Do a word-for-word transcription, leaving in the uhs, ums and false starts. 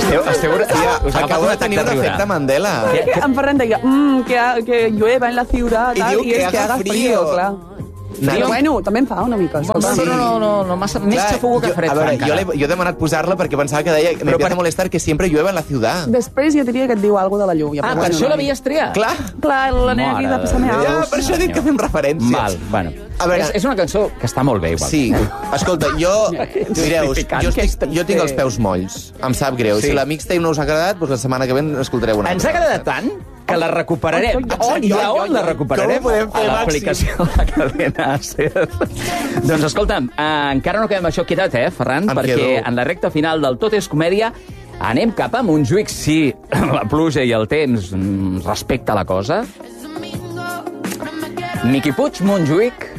Esteu, ja, us Acabo de tenir un efecte Mandela. En Ferran deia, mmm, que, que llueva en la ciutat, I tal, diu i que és que haga haga frío. frío, clar. Però bueno, també en fa una mica. No, escolta. no, no, no, no massa, més xafugo que jo, fred, a veure, encara. jo, l'he- jo he demanat posar-la perquè pensava que deia me empieza a molestar que siempre llueva en la ciudad. Després jo diria que et diu alguna de la lluvia. Ah, però per bueno, això no. l'havies triat? Clar. Clar, la nena aquí de Mare passar-me de Ja, alguna per això dic que fem referències. Val, bueno. A veure- és, és una cançó que està molt bé, igual. Sí. Escolta, jo... Mireu, Justificant. jo, estic, Aquesta- jo tinc els peus molls. Em sap greu. Sí. Si la mixtape no us ha agradat, doncs la setmana que ve escoltareu una Ens ha altra. agradat tant que la recuperarem. Oi, oi, I a oi, on oi, la oi. recuperarem? Com ho podem fer, A l'aplicació de la cadena SER. Doncs escolta'm, eh, encara no quedem això quedat, eh, Ferran? Em Perquè quedo. en la recta final del Tot és comèdia anem cap a Montjuïc, si la pluja i el temps mm, respecta la cosa. Miqui Puig, Montjuïc,